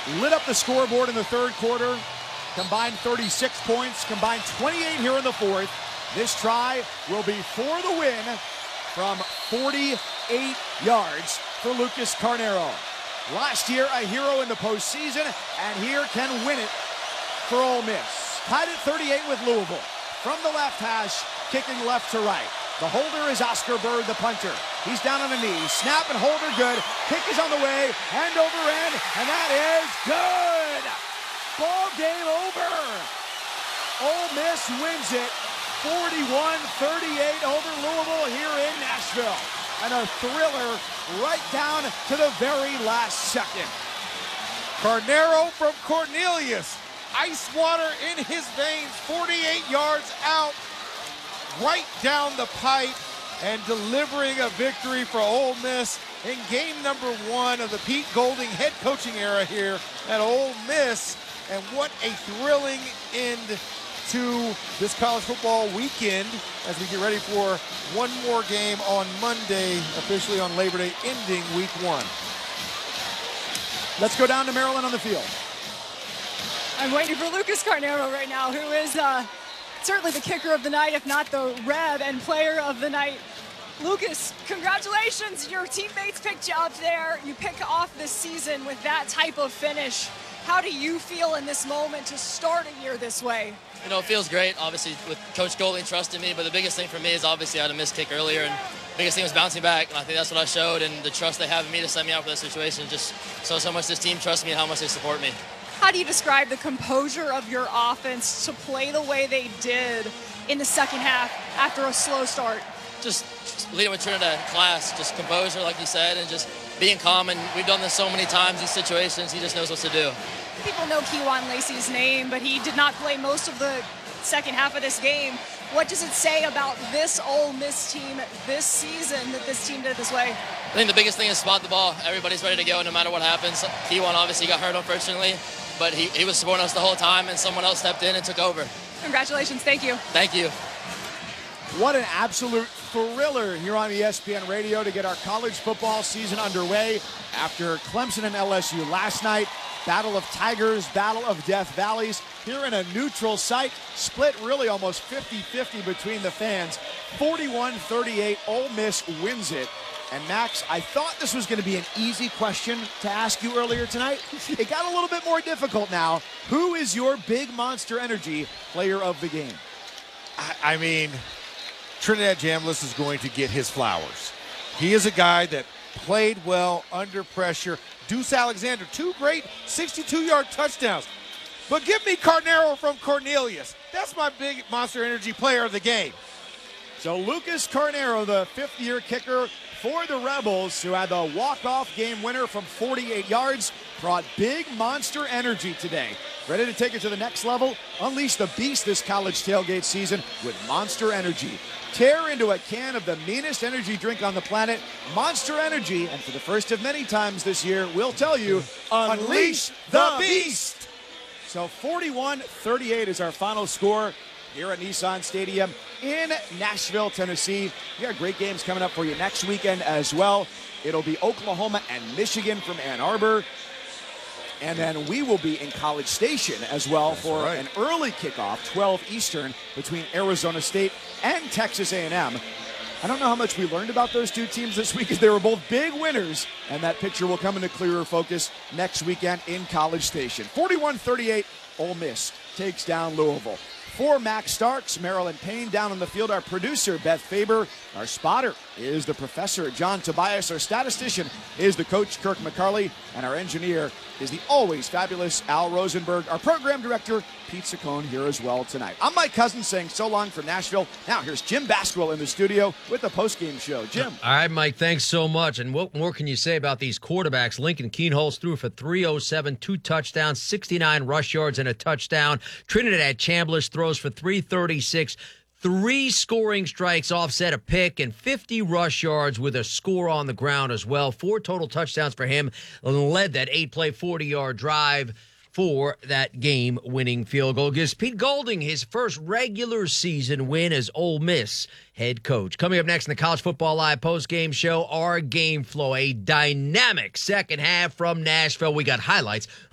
lit up the scoreboard in the third quarter. Combined 36 points, combined 28 here in the fourth. This try will be for the win from 48 yards for Lucas Carnero. Last year, a hero in the postseason, and here can win it for Ole Miss. Tied at 38 with Louisville. From the left hash, kicking left to right. The holder is Oscar Bird, the punter. He's down on a knee. Snap and holder good. Kick is on the way. End over end, and that is good. Ball game over. Ole Miss wins it 41-38 over Louisville here in Nashville. And a thriller right down to the very last second. Carnero from Cornelius. Ice water in his veins, 48 yards out, right down the pipe, and delivering a victory for Ole Miss in game number 1 of the Pete Golding head coaching era here at Ole Miss. And what a thrilling end to this college football weekend as we get ready for one more game on Monday, officially on Labor Day, ending week 1. Let's go down to Maryland on the field. I'm waiting for Lucas Carnero right now, who is certainly the kicker of the night, if not the Rev and player of the night. Lucas, congratulations. Your teammates picked you up there. You pick off this season with that type of finish. How do you feel in this moment to start a year this way? You know, it feels great, obviously, with Coach Golding trusting me, but the biggest thing for me is obviously I had a missed kick earlier, and the biggest thing was bouncing back, and I think that's what I showed, and the trust they have in me to send me out for that situation just shows how much this team trusts me and how much they support me. How do you describe the composure of your offense to play the way they did in the second half after a slow start? Just leading with Trinidad class, just composure, like you said, and just being calm. And we've done this so many times, these situations. He just knows what to do. People know Kewan Lacey's name, but he did not play most of the second half of this game. What does it say about this Ole Miss team this season that this team did it this way? I think the biggest thing is spot the ball. Everybody's ready to go no matter what happens. Kewan obviously got hurt, unfortunately, but he was supporting us the whole time, and someone else stepped in and took over. Congratulations. Thank you. Thank you. What an absolute thriller here on ESPN Radio to get our college football season underway after Clemson and LSU last night. Battle of Tigers, Battle of Death Valleys. Here in a neutral site, split really almost 50-50 between the fans. 41-38, Ole Miss wins it. And Max, I thought this was going to be an easy question to ask you earlier tonight. It got a little bit more difficult now. Who is your big Monster Energy player of the game? I mean, Trinidad Jamlis is going to get his flowers. He is a guy that played well under pressure. Deuce Alexander, 2 great 62-yard touchdowns. But give me Carnero from Cornelius. That's my big Monster Energy player of the game. So Lucas Carnero, the fifth-year kicker for the Rebels, who had the walk-off game winner from 48 yards, brought big Monster Energy today. Ready to take it to the next level? Unleash the beast this college tailgate season with Monster Energy. Tear into a can of the meanest energy drink on the planet, Monster Energy, and for the first of many times this year, we'll tell you, unleash the beast! So 41-38 is our final score here at Nissan Stadium in Nashville, Tennessee. We got great games coming up for you next weekend as well. It'll be Oklahoma and Michigan from Ann Arbor. And then we will be in College Station as well. That's for right. An early kickoff, 12 Eastern, between Arizona State and Texas A&M. I don't know how much we learned about those two teams this week, as they were both big winners, and that picture will come into clearer focus next weekend in College Station. 41-38, Ole Miss takes down Louisville. For Max Starks, Marilyn Payne down on the field, our producer, Beth Faber. Our spotter is the professor, John Tobias. Our statistician is the coach, Kirk McCarley. And our engineer is the always fabulous Al Rosenberg. Our program director, Pete Saccone, here as well tonight. I'm Mike Cousins saying so long from Nashville. Now here's Jim Basquill in the studio with the postgame show. Jim. All right, Mike, thanks so much. And what more can you say about these quarterbacks? Lincoln Keenholz threw for 307, 2 touchdowns, 69 rush yards, and a touchdown. Trinidad Chambliss throws for 336, 3 scoring strikes, offset a pick, and 50 rush yards with a score on the ground as well. 4 total touchdowns for him, and led that 8-play, 40-yard drive for that game-winning field goal. Gives Pete Golding his first regular season win as Ole Miss head coach. Coming up next in the College Football Live post-game show, our game flow, a dynamic second half from Nashville. We got highlights